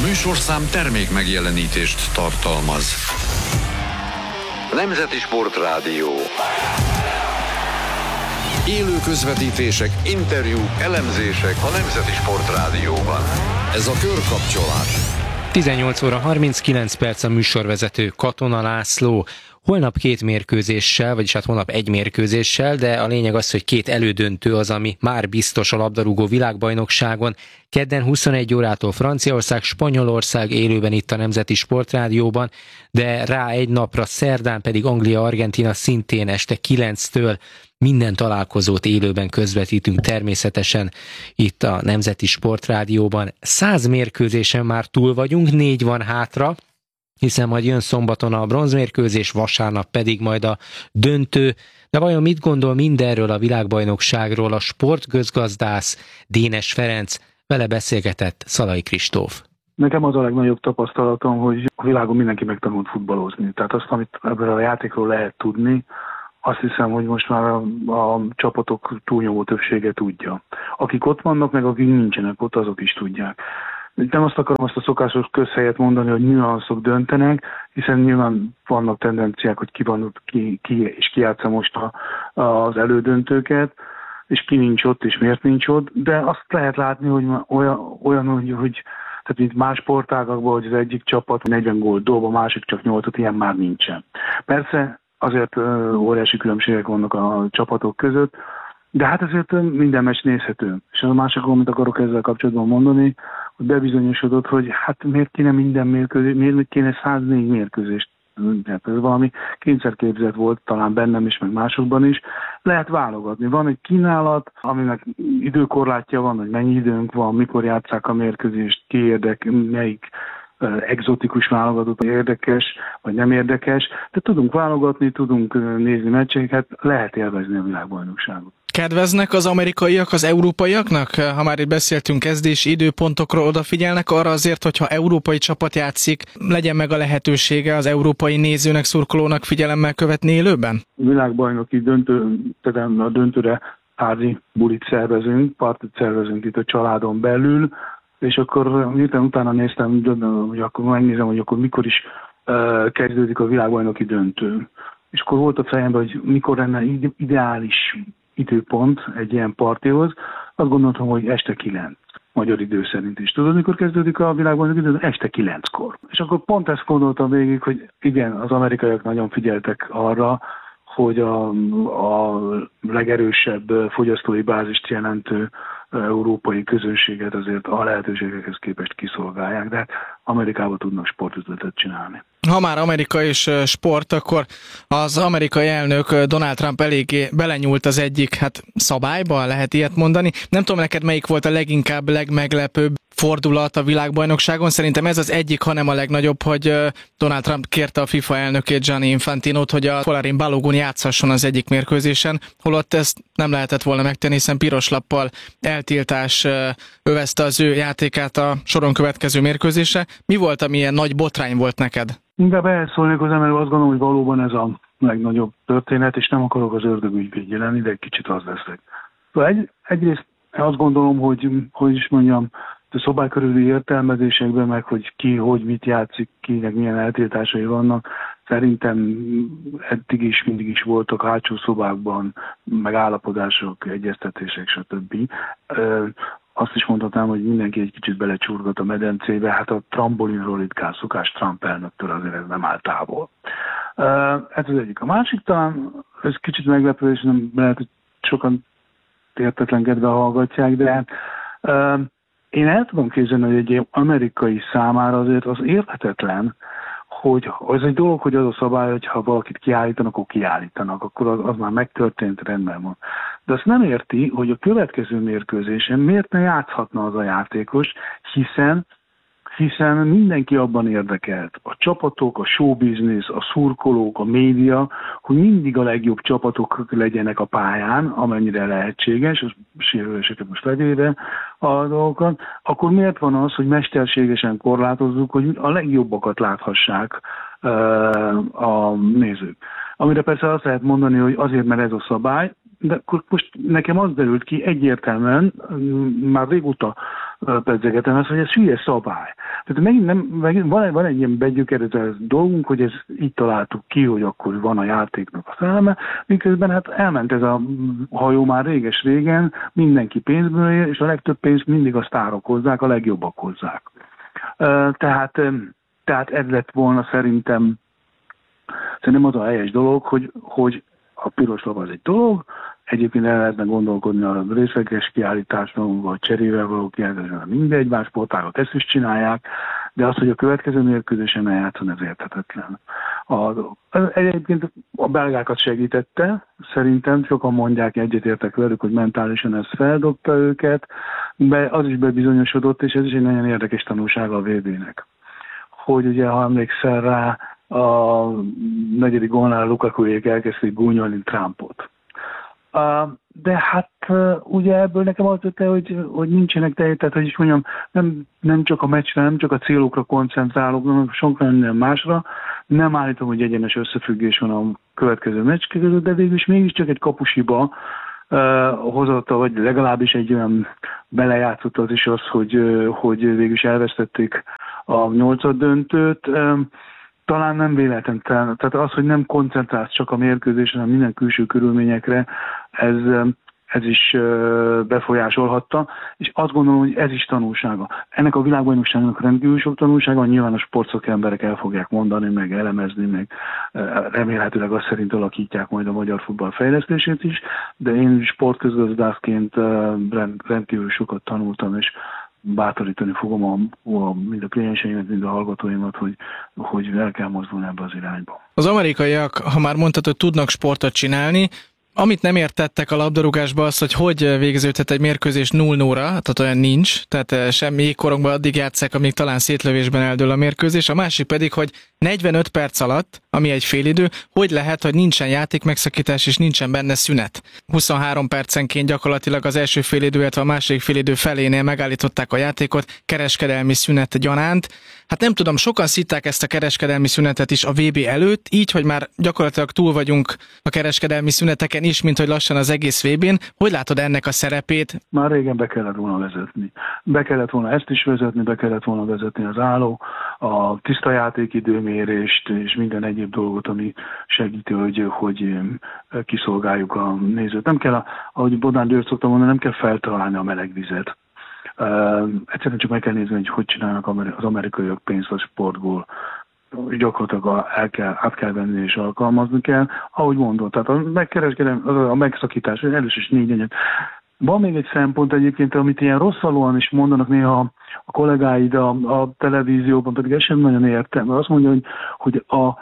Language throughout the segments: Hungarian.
műsorszám termék megjelenítést tartalmaz. Nemzeti Sportrádió. Élő közvetítések, interjúk, elemzések a Nemzeti Sportrádióban. Ez a körkapcsolás. 18 óra 39 perc, a műsorvezető Katona László. Holnap 2 mérkőzéssel, vagyis hát holnap 1 mérkőzéssel, de a lényeg az, hogy 2 elődöntő az, ami már biztos a labdarúgó világbajnokságon. Kedden 21 órától Franciaország, Spanyolország élőben itt a Nemzeti Sportrádióban, de rá egy napra szerdán pedig Anglia-Argentína szintén este 9-től. Minden találkozót élőben közvetítünk természetesen itt a Nemzeti Sportrádióban. 100 mérkőzésen már túl vagyunk, 4 van hátra, hiszen majd jön szombaton a bronzmérkőzés, vasárnap pedig majd a döntő. De vajon mit gondol mindenről a világbajnokságról a sportközgazdász Dénes Ferenc? Vele beszélgetett Szalai Kristóf. Nekem az a legnagyobb tapasztalatom, hogy a világon mindenki megtanult futballozni. Tehát azt, amit ebből a játékról lehet tudni, azt hiszem, hogy most már a csapatok túlnyomó többsége tudja. Akik ott vannak, meg akik nincsenek ott, azok is tudják. Nem azt akarom azt a szokásos közhelyet mondani, hogy nüanszok döntenek, hiszen nyilván vannak tendenciák, hogy ki játsza most az elődöntőket, és ki nincs ott, és miért nincs ott, de azt lehet látni, hogy olyan hogy tehát mint más sportágakban, hogy az egyik csapat 40 gólt dob, a másik csak 8-ot, ilyen már nincsen. Persze azért óriási különbségek vannak a csapatok között, de hát azért minden meccs nézhető. És a másik, amit akarok ezzel kapcsolatban mondani, hogy bebizonyosodott, hogy hát miért kéne minden mérkőzés, miért kéne 104 mérkőzést. Hát ez valami kényszerképzet volt, talán bennem is, meg másokban is. Lehet válogatni. Van egy kínálat, aminek időkorlátja van, hogy mennyi időnk van, mikor játsszák a mérkőzést, melyik egzotikus válogatott érdekes, vagy nem érdekes. De tudunk válogatni, tudunk nézni meccseket, lehet élvezni a világbajnokságot. Kedveznek az amerikaiak az európaiaknak? Ha már itt beszéltünk kezdési időpontokról, odafigyelnek arra azért, hogyha európai csapat játszik, legyen meg a lehetősége az európai nézőnek, szurkolónak figyelemmel követni élőben? Világbajnoki a döntőre házi bulit szervezünk, partit szervezünk itt a családon belül, és akkor miután utána néztem, hogy akkor megnézem, hogy akkor mikor is kezdődik a világbajnoki döntő. És akkor volt a fejemben, hogy mikor lenne ideális időpont egy ilyen partihoz, azt gondoltam, hogy este 9, magyar idő szerint is. Tudod, mikor kezdődik a világbajnoki döntő? Este 9-kor. És akkor pont ezt gondoltam végig, hogy igen, az amerikaiak nagyon figyeltek arra, hogy a legerősebb fogyasztói bázist jelentő európai közönséget azért a lehetőségekhez képest kiszolgálják, de Amerikában tudnak sportüzletet csinálni. Ha már Amerika és sport, akkor az amerikai elnök Donald Trump eléggé belenyúlt az egyik szabályba, lehet ilyet mondani. Nem tudom neked melyik volt a legmeglepőbb fordulat a világbajnokságon. Szerintem ez az egyik, hanem a legnagyobb, hogy Donald Trump kérte a FIFA elnökét, Gianni Infantinót, hogy a Folarin Balogun játszhasson az egyik mérkőzésen, holott ezt nem lehetett volna megtenni, hiszen piros lappal eltiltás övezte az ő játékát a soron következő mérkőzésre. Mi volt, ami ilyen nagy botrány volt neked? Inkább elszólnék hozzá, mert azt gondolom, hogy valóban ez a legnagyobb történet, és nem akarok az ördögügyvédje lenni, de egy kicsit az leszek. Szóval egyrészt azt gondolom, hogy is mondjam, a szobák körüli értelmezésekben, meg hogy ki, hogy mit játszik, kinek milyen eltiltásai vannak, szerintem eddig is, mindig is voltak hátsó szobákban megállapodások, egyeztetések, stb. Azt is mondhatnám, hogy mindenki egy kicsit belecsurgat a medencébe, hát a trambolinról ritkán szokás Trump elnöktől azért ez nem áll távol. Ez az egyik. A másik talán, ez kicsit meglepő, és nem lehet, hogy sokan értetlenkedve hallgatják, de én el tudom képzelni, hogy egy amerikai számára azért az érthetetlen, hogy az egy dolog, hogy az a szabály, hogy ha valakit kiállítanak, akkor kiállítanak, akkor az már megtörtént, rendben van. De azt nem érti, hogy a következő mérkőzésen miért ne játszhatna az a játékos, hiszen mindenki abban érdekelt. A csapatok, a showbiznisz, a szurkolók, a média, hogy mindig a legjobb csapatok legyenek a pályán, amennyire lehetséges, a sérüléseket most levéve a dolgokat, akkor miért van az, hogy mesterségesen korlátozzuk, hogy a legjobbakat láthassák a nézők. Amire persze azt lehet mondani, hogy azért, mert ez a szabály, De akkor most nekem az derült ki egyértelműen, már régóta pedzegetem ezt, hogy ez hülye szabály. Tehát megint van egy ilyen begyökerezett dolgunk, hogy ezt így találtuk ki, hogy akkor van a játéknak a szelleme, miközben hát elment ez a hajó már réges-régen, mindenki pénzből él, és a legtöbb pénzt mindig a sztárok hozzák, a legjobbak hozzák. Tehát ez lett volna szerintem az a helyes dolog, hogy a piros lap az egy dolog, egyébként el lehetne gondolkodni a részleges kiállításon, vagy cserével való kiállításon, mindegy, más sportágok ezt is csinálják, de az, hogy a következő mérkőzésen eljátszon, ez érthetetlen. Egyébként a belgákat segítette, szerintem sokan mondják, egyetértek velük, hogy mentálisan ez feldobta őket, de az is bebizonyosodott, és ez is egy nagyon érdekes tanulsága a VB-nek. Hogy ugye, ha emlékszel rá, a negyedik gólnál Lukakuék elkezdték gúnyolni Trumpot. De hát ugye ebből nekem az jött el, hogy nincsenek tehát hogy is mondjam, nem csak a meccsre, nem csak a célokra koncentrálok, hanem sok minden másra. Nem állítom, hogy egyenes összefüggés van a következő meccs között, de végül is mégiscsak egy kapusiba hozott, vagy legalábbis egy olyan belejátszott az is az, hogy végül is elvesztették a 8. döntőt. Talán nem véletlen, tehát az, hogy nem koncentrálsz csak a mérkőzésen, hanem minden külső körülményekre, ez is befolyásolhatta, és azt gondolom, hogy ez is tanulsága. Ennek a világbajnokságnak rendkívül sok tanulsága, nyilván a sportszakemberek el fogják mondani, meg elemezni, meg remélhetőleg azt szerint alakítják majd a magyar futball fejlesztését is, de én sportközgazdászként rendkívül sokat tanultam, és bátorítani fogom mind a klienseimet, mind a hallgatóimat, hogy el kell mozdulni ebbe az irányba. Az amerikaiak, ha már mondtad, hogy tudnak sportot csinálni, amit nem értettek a labdarúgásba az, hogy végződhet egy mérkőzés 0-0-ra, tehát olyan nincs, tehát semmi jégkorongban addig játsszák, amíg talán szétlövésben eldől a mérkőzés. A másik pedig, hogy 45 perc alatt, ami egy félidő, hogy lehet, hogy nincsen játékmegszakítás és nincsen benne szünet. 23 percenként gyakorlatilag az első félidő, illetve a második félidő felénél megállították a játékot, kereskedelmi szünet gyanánt. Hát nem tudom, sokan szitták ezt a kereskedelmi szünetet is a VB előtt, így, hogy már gyakorlatilag túl vagyunk a kereskedelmi szüneteken is, mint hogy lassan az egész VB-n. Hogy látod ennek a szerepét? Már régen be kellett volna vezetni. Be kellett volna ezt is vezetni, be kellett volna vezetni az álló, a tiszta játékidőmérést és minden egyéb dolgot, ami segíti, hogy kiszolgáljuk a nézőt. Nem kell, ahogy Bodnár György szoktam mondani, nem kell feltalálni a meleg vizet. Egyszerűen csak meg kell nézni, hogy csinálnak az amerikaiak pénzt a sportból. Gyakorlatilag át kell venni és alkalmazni kell. Ahogy mondod, tehát a megszakítás, először is 4 egyet. Van még egy szempont egyébként, amit ilyen rosszalóan is mondanak néha a kollégáid a televízióban, pedig ezt sem nagyon értem. Azt mondja, hogy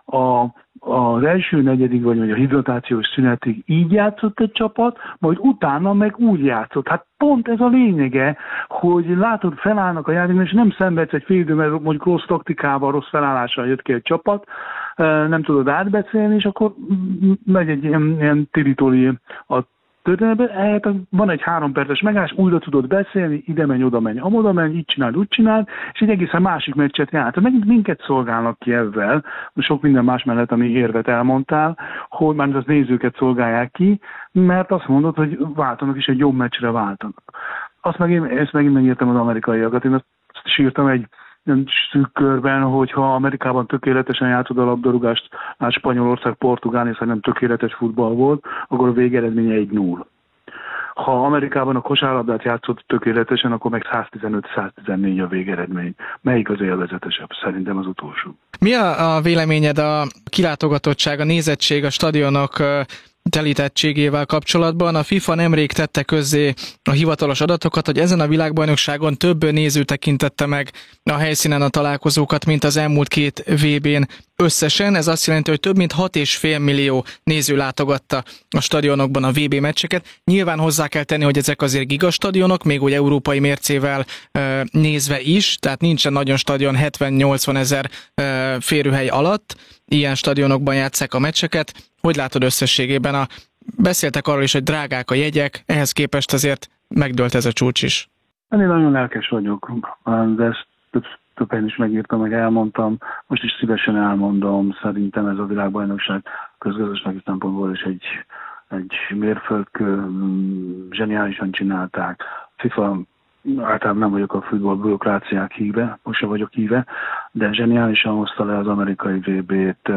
az első negyedik vagy a hidratációs szünetig így játszott egy csapat, majd utána meg úgy játszott. Hát pont ez a lényege, hogy látod, felállnak a játékban, és nem szenvedsz egy fél idő, mert mondjuk rossz taktikával, rossz felállással jött ki egy csapat, nem tudod átbeszélni, és akkor megy egy ilyen tiritoli a történetben, van egy 3 perces megállás, újra tudod beszélni, ide menj, oda menj, amoda menj, így csináld, úgy csináld, és egy egészen másik meccset járt. Megint minket szolgálnak ki ezzel, sok minden más mellett, ami érvet elmondtál, hogy már az nézőket szolgálják ki, mert azt mondod, hogy váltanak, és egy jobb meccsre váltanak. Ezt megint megértem az amerikaiakat, én azt sírtam egy szűk körben, hogyha Amerikában tökéletesen játszod a labdarúgást, hát Spanyolország, Portugália, nem tökéletes futball volt, akkor a végeredménye 1-0. Ha Amerikában a kosárlabdát játszott tökéletesen, akkor meg 115-114 a végeredmény. Melyik az élvezetesebb? Szerintem az utolsó. Mi a véleményed a kilátogatottság, a nézettség, a stadionok telítettségével kapcsolatban? A FIFA nemrég tette közzé a hivatalos adatokat, hogy ezen a világbajnokságon több néző tekintette meg a helyszínen a találkozókat, mint az elmúlt 2 VB-n összesen. Ez azt jelenti, hogy több mint 6,5 millió néző látogatta a stadionokban a VB meccseket. Nyilván hozzá kell tenni, hogy ezek azért gigastadionok, még úgy európai mércével nézve is, tehát nincsen nagyon stadion 70-80 ezer férőhely alatt. Ilyen stadionokban játsszák a meccseket. Hogy látod összességében? Beszéltek arról is, hogy drágák a jegyek, ehhez képest azért megdőlt ez a csúcs is. Én nagyon lelkes vagyok, de ezt több helyen is megírtam, meg elmondtam. Most is szívesen elmondom, szerintem ez a világbajnokság közgazdasági szempontból is egy mérföldkő, zseniálisan csinálták. FIFA, általában nem vagyok a futball bürokráciák híve, most sem vagyok híve, de zseniálisan hozta le az amerikai VB-t,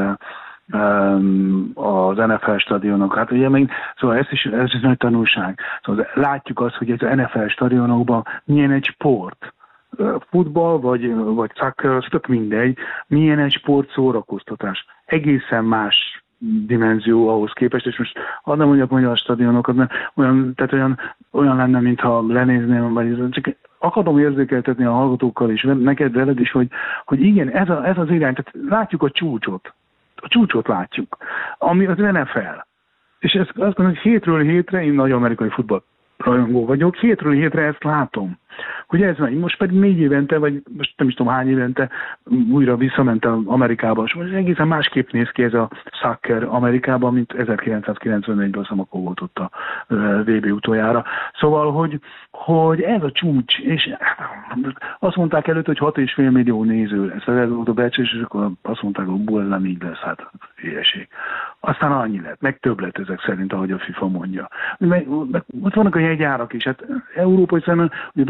az NFL stadionok. Hát ugye még, szóval ez is nagy tanulság. Szóval látjuk azt, hogy az NFL stadionokban milyen egy sport. Futball vagy soccer, az tök mindegy, milyen egy sport szórakoztatás. Egészen más dimenzió ahhoz képest, és most hadd nem mondjak magyar stadionokat, mert olyan lenne, mintha lenézném, vagy csak akarom érzékeltetni a hallgatókkal is, neked veled is, hogy igen, ez az irány, tehát látjuk a csúcsot látjuk, ami az NFL. És azt mondom, hogy hétről hétre, én nagy amerikai futball rajongó vagyok, hétről hétre ezt látom. Hogy ez van, most pedig 4 évente, vagy most nem is tudom hány évente újra visszament Amerikába, és most egészen másképp néz ki ez a soccer Amerikában, mint 1994-ben akkor volt ott a VB utoljára. Szóval, hogy ez a csúcs, és azt mondták előtt, hogy 6,5 millió néző lesz. Ez volt a becslés, és akkor azt mondták, hogy ez nem így lesz, hát hülyeség. Aztán annyi lett, meg több lett ezek szerint, ahogy a FIFA mondja. Meg ott vannak a jegyárak is, hát európai szemben,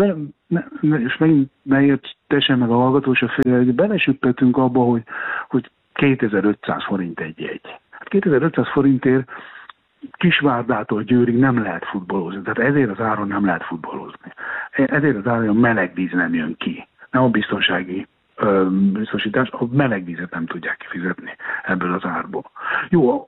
és megint ne értesen meg a hallgató se fél, hogy belesüppetünk abba, hogy 2500 forint egy jegy. Hát 2500 forintért Kisvárdától Győrig nem lehet futballozni, tehát ezért az áron nem lehet futballozni. Ezért az áron a meleg víz nem jön ki, nem a biztonsági biztosítás, a meleg vízet nem tudják kifizetni ebből az árból. Jó,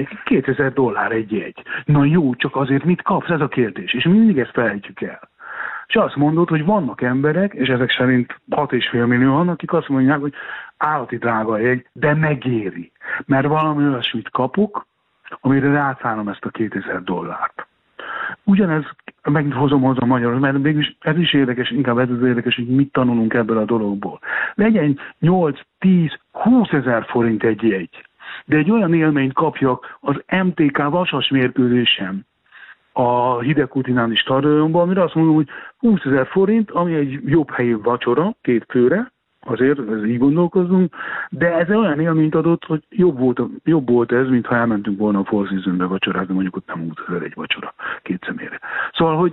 $2000 egy jegy. Na jó, csak azért mit kapsz? Ez a kérdés. És mindig ezt felejtjük el. És azt mondod, hogy vannak emberek, és ezek szerint 6,5 millióan, akik azt mondják, hogy állati drága a jegy, de megéri. Mert valami olyasmit kapok, amire rászállom ezt a $2000. Ugyanez, megint hozom hozzá magyarul, mert mégis ez is érdekes, inkább ez az érdekes, hogy mit tanulunk ebből a dologból. Legyen 8, 10, 20 ezer forint egy jegy, de egy olyan élményt kapjak az MTK Vasas mérkőzésen a Hidegkutináni stadionban, amire azt mondom, hogy 20 000 forint, ami egy jobb helyi vacsora, 2 főre, azért ez így gondolkozunk, de ez olyan élményt adott, hogy jobb volt ez, mintha elmentünk volna a Four Seasons-be vacsorázni, mondjuk ott nem 20 000 egy vacsora, 2 személyre. Szóval,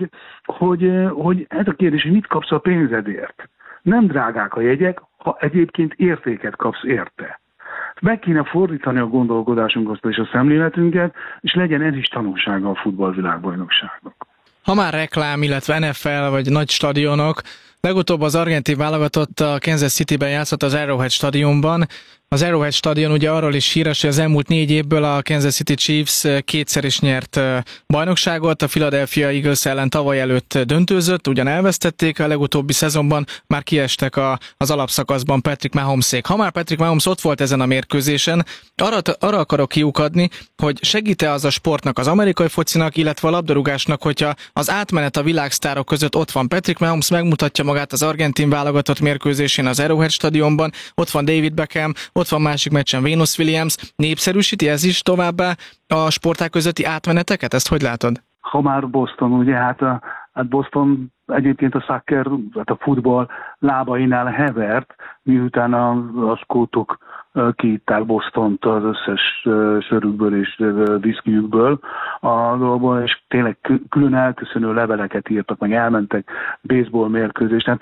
hogy ez a kérdés, hogy mit kapsz a pénzedért? Nem drágák a jegyek, ha egyébként értéket kapsz érte. Meg kéne fordítani a gondolkodásunkat és a szemléletünket, és legyen ez is tanulsága a futballvilágbajnokságnak. Ha már reklám, illetve NFL vagy nagy stadionok, legutóbb az argentin válogatott a Kansas Cityben játszott az Arrowhead stadionban. Az Arrowhead stadion ugye arról is híres, hogy az elmúlt 4 évből a Kansas City Chiefs 2-szer is nyert bajnokságot, a Philadelphia Eagles ellen tavaly előtt döntőzött, ugyan elvesztették, a legutóbbi szezonban már kiestek az alapszakaszban Patrick Mahomesék. Ha már Patrick Mahomes ott volt ezen a mérkőzésen, arra akarok kiukadni, hogy segít-e az a sportnak, az amerikai focinak, illetve a labdarúgásnak, hogyha az átmenet a világsztárok között ott van Patrick Mahomes, megmutatja magát az argentin válogatott mérkőzésén az Arrowhead stadionban, ott van David Beckham, ott van másik meccsen Venus Williams, népszerűsíti ez is továbbá a sportág közötti átmeneteket? Ezt hogy látod? Ha már Boston, ugye, hát Boston egyébként a soccer, hát a futball lábainál hevert, miután a skótok kiitták Bostont az összes sörükből és viszkijükből a dologból, és tényleg külön elköszönő leveleket írtak, meg elmentek baseball mérkőzést.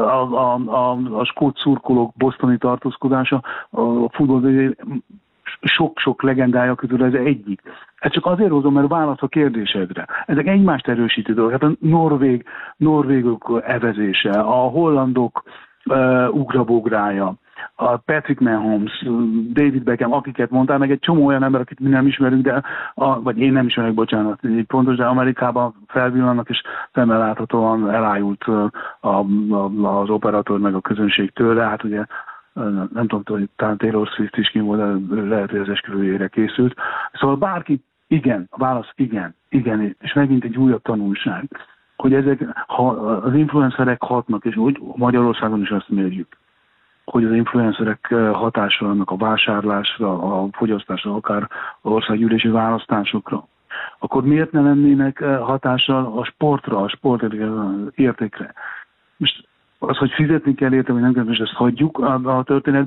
A skót szurkolók bostoni tartózkodása a futball sok-sok legendája közül ez egyik. Ez csak azért hozom, mert válasz a kérdésedre. Ezek egymást erősítő dolgok. Hát a norvégok evezése, a hollandok ugrabográja, a Patrick Mahomes, David Beckham, akiket mondtál, meg egy csomó olyan ember, akit mi nem ismerünk, vagy én nem ismerek, bocsánat, így pontos, de Amerikában felvillannak, és szemmel láthatóan elájult az operatőr meg a közönség tőle. Hát ugye nem tudom, hogy talán Taylor Swift is kim volt, de lehet, hogy az esküvőjére készült. Szóval bárki, igen, a válasz igen, és megint egy újabb tanulság, hogy ezek, ha az influencerek hatnak, és úgy Magyarországon is azt mérjük, hogy az influencerek hatása annak a vásárlásra, a fogyasztásra, akár országgyűlési választásokra, akkor miért ne lennének hatással a sportra, a sport értékre? Most az, hogy fizetni kell érte, vagy nem kell, most ezt hagyjuk a történetben,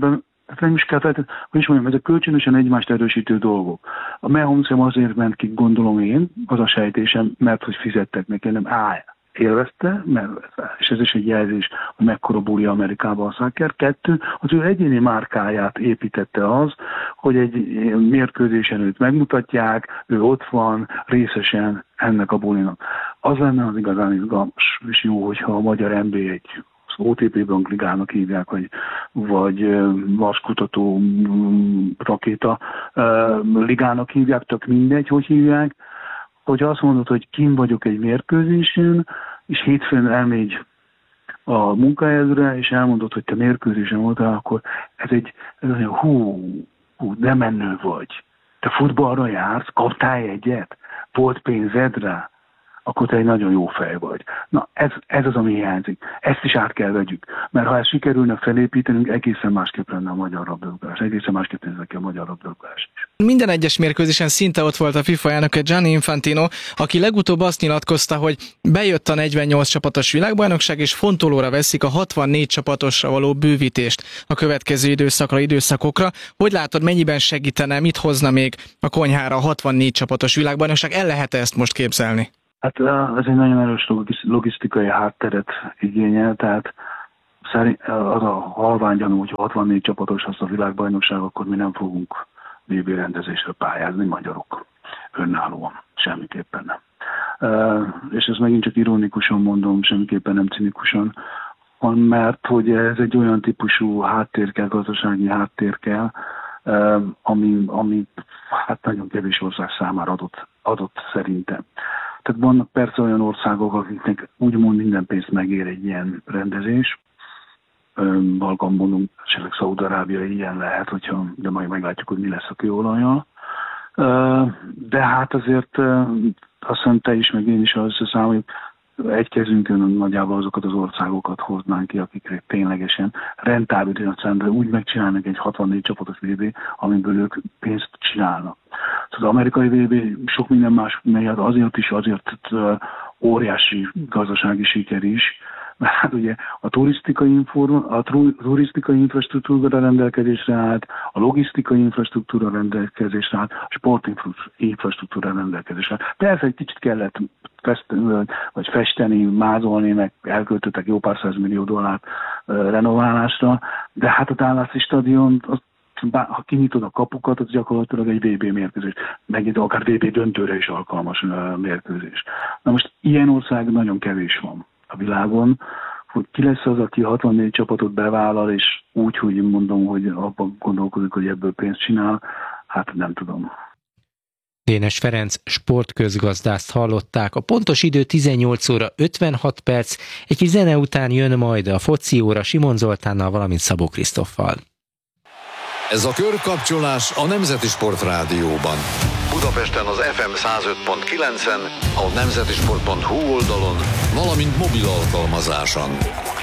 Tehát nem is kell feltétlenül, hogy is mondjam, ezek kölcsönösen egymást erősítő dolgok. A Mahomes azért ment ki, gondolom én, az a sejtésem, mert hogy fizettek neki, nem élvezte, és ez is egy jelzés, hogy mekkora buli Amerikában a soccer. 2, az ő egyéni márkáját építette az, hogy egy mérkőzésen őt megmutatják, ő ott van, részesen ennek a bulinak. Az lenne az igazán izgalmas és jó, hogyha a magyar NB egy OTP bankligának hívják, vagy Marskutató rakéta ligának hívják, tök mindegy, hogy hívják, hogy azt mondod, hogy kim vagyok egy mérkőzésen, és hétfőn elmegy a munkahelyedre, és elmondod, hogy te mérkőzésen voltál, akkor ez olyan, de menő vagy. Te futballra jársz, kaptál egyet, volt pénzed rá, akkor te egy nagyon jó fej vagy. Na, ez az, ami hiányzik. Ezt is át kell vegyük. Mert ha ezt sikerülne felépítenünk, egészen másképp lenne a magyar labdarúgás. Egészen másképp néznek ki a magyar labdarúgás is. Minden egyes mérkőzésen szinte ott volt a FIFA elnöke Gianni Infantino, aki legutóbb azt nyilatkozta, hogy bejött a 48 csapatos világbajnokság, és fontolóra veszik a 64 csapatosra való bővítést a következő időszakokra. Hogy látod, mennyiben segítene, mit hozna még a konyhára a 64 csapatos világbajnokság? El lehet-e ezt most képzelni? Hát ez egy nagyon erős logisztikai hátteret igényel, tehát az a halvány gyanú, hogy 64 csapatos az a világbajnokság, akkor mi nem fogunk VB rendezésre pályázni, magyarok, önállóan, semmiképpen nem. És ezt megint csak ironikusan mondom, semmiképpen nem cinikusan, mert hogy ez egy olyan típusú háttér kell, gazdasági háttér kell, ami hát nagyon kevés ország számára adott szerintem. Tehát vannak persze olyan országok, akiknek úgymond minden pénzt megér egy ilyen rendezés. Balkan mondunk, esetleg Szaúd-Arábia ilyen lehet, de majd meglátjuk, hogy mi lesz a kőolajjal. De hát azért azt hiszem te is, meg én is összeszámoljuk, egy kezünkön nagyjából azokat az országokat hoznánk ki, akikre ténylegesen rentábilisan úgy megcsinálnak egy 64 csapatos VB, amiből ők pénzt csinálnak. Az amerikai VB sok minden más miatt azért óriási gazdasági siker is, mert hát ugye a turisztikai infrastruktúra rendelkezésre állt, a logisztikai infrastruktúra rendelkezésre állt, a sportinfrastruktúra rendelkezésre állt. Persze egy kicsit kellett festeni, mázolni, meg elköltöttek jó pár $100 millió renoválásra, de hát a Dallasi stadion, ha kinyitod a kapukat, az gyakorlatilag egy VB mérkőzés. Megint akár VB döntőre is alkalmas mérkőzés. Na most ilyen ország nagyon kevés van a világon, hogy ki lesz az, aki 64 csapatot bevállal, és úgy, hogy mondom, hogy abban gondolkodik, hogy ebből pénzt csinál, hát nem tudom. Dénes Ferenc sportközgazdászt hallották. A pontos idő 18 óra 56 perc, egy kis zene után jön majd a foci óra Simon Zoltánnal, valamint Szabó Krisztoffal. Ez a körkapcsolás a Nemzeti Sport Rádióban. Budapesten az FM 105.9-en, a nemzetisport.hu oldalon, valamint mobil alkalmazáson.